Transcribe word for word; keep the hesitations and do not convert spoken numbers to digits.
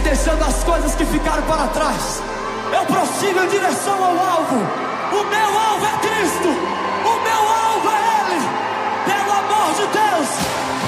deixando as coisas que ficaram para trás. Eu prossigo em direção ao alvo.